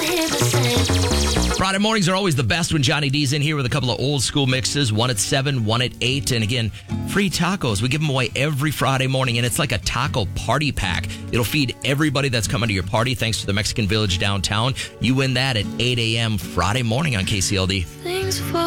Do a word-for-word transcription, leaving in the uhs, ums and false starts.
hear the same. Friday mornings are always the best when Johnny D's in here with a couple of old school mixes, one at seven, one at eight. And again, free tacos. We give them away every Friday morning, and it's like a taco party pack. It'll feed everybody that's coming to your party thanks to the Mexican Village downtown. You win that at eight a.m. Friday morning on K C L D. Things fall